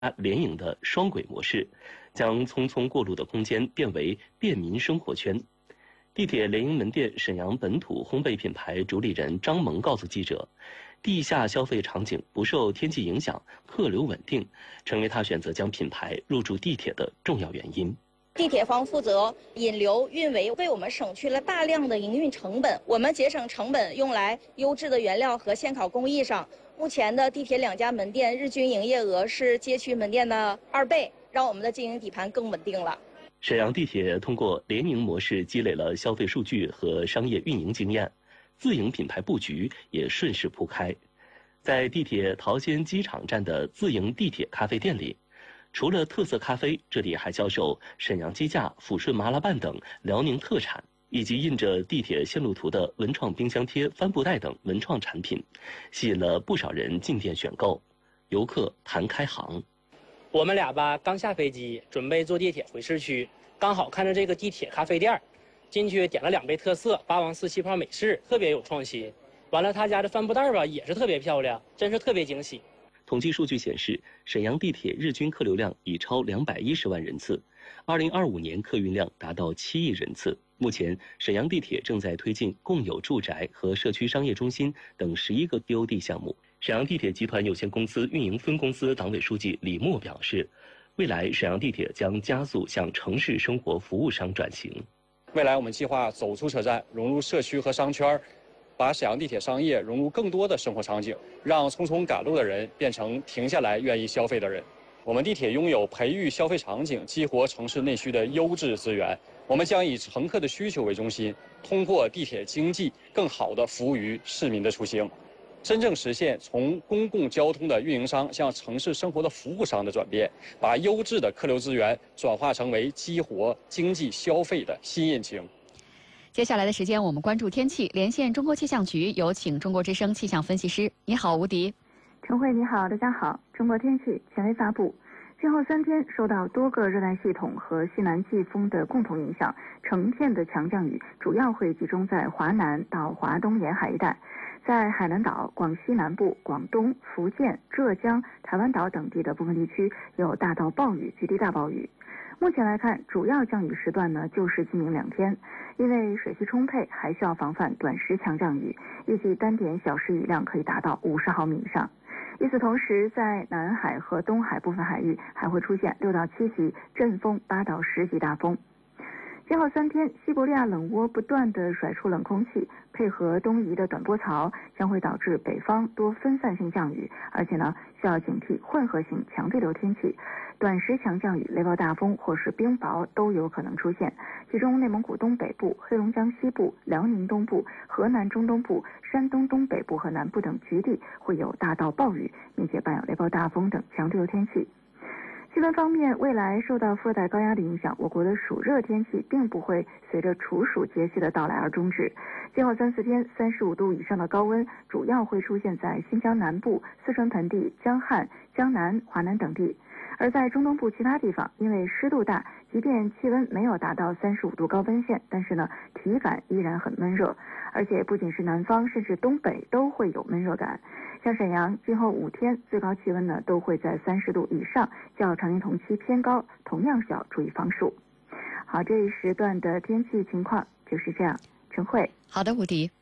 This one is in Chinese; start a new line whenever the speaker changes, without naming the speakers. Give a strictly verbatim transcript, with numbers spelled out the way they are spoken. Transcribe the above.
联营的双轨模式，将匆匆过路的空间变为便民生活圈。地铁联营门店沈阳本土烘焙品牌主理人张萌告诉记者，地下消费场景不受天气影响，客流稳定，成为他选择将品牌入驻地铁的重要原因。
地铁方负责引流运维，为我们省去了大量的营运成本，我们节省成本用来优质的原料和现烤工艺上。目前的地铁两家门店日均营业额是街区门店的二倍，让我们的经营底盘更稳定了。
沈阳地铁通过联营模式积累了消费数据和商业运营经验，自营品牌布局也顺势铺开。在地铁桃仙机场站的自营地铁咖啡店里，除了特色咖啡，这里还销售沈阳鸡架、抚顺麻辣拌等辽宁特产，以及印着地铁线路图的文创冰箱贴、帆布袋等文创产品，吸引了不少人进店选购。游客谈开行，
我们俩吧刚下飞机，准备坐地铁回市区，刚好看着这个地铁咖啡店，进去点了两杯特色八王寺气泡美式，特别有创新。完了，他家的帆布袋吧也是特别漂亮，真是特别惊喜。
统计数据显示，沈阳地铁日均客流量已超两百一十万人次，二零二五年客运量达到七亿人次。目前，沈阳地铁正在推进共有住宅和社区商业中心等十一个 T O D 项目。沈阳地铁集团有限公司运营分公司党委书记李默表示，未来沈阳地铁将加速向城市生活服务商转型。
未来我们计划走出车站，融入社区和商圈，把沈阳地铁商业融入更多的生活场景，让匆匆赶路的人变成停下来愿意消费的人。我们地铁拥有培育消费场景、激活城市内需的优质资源。我们将以乘客的需求为中心，通过地铁经济更好地服务于市民的出行，真正实现从公共交通的运营商向城市生活的服务商的转变，把优质的客流资源转化成为激活经济消费的新引擎。
接下来的时间，我们关注天气，连线中国气象局，有请中国之声气象分析师。你好，吴迪。
陈慧，你好，大家好。中国天气权威发布，今后三天受到多个热带系统和西南季风的共同影响，成片的强降雨主要会集中在华南到华东沿海一带，在海南岛、广西南部、广东、福建、浙江、台湾岛等地的部分地区有大到暴雨、局地大暴雨。目前来看，主要降雨时段呢就是今明两天，因为水汽充沛，还需要防范短时强降雨，预计单点小时雨量可以达到五十毫米以上。与此同时，在南海和东海部分海域还会出现六到七级阵风、八到十级大风。今后三天，西伯利亚冷涡不断地甩出冷空气，配合东移的短波槽，将会导致北方多分散性降雨，而且呢需要警惕混合型强对流天气，短时强降雨、雷暴大风或是冰雹都有可能出现。其中，内蒙古东北部、黑龙江西部、辽宁东部、河南中东部、山东东北部和南部等局地会有大到暴雨，并且伴有雷暴大风等强对流天气。气温方面，未来受到副带高压的影响，我国的暑热天气并不会随着处暑节气的到来而终止。今后三四天，三十五度以上的高温主要会出现在新疆南部、四川盆地、江汉、江南、华南等地。而在中东部其他地方，因为湿度大，即便气温没有达到三十五度高温线，但是呢，体感依然很闷热。而且不仅是南方，甚至东北都会有闷热感。像沈阳，今后五天最高气温呢都会在三十度以上，较常年同期偏高，同样需要注意防暑。好，这一时段的天气情况就是这样。陈慧，
好的，吴迪。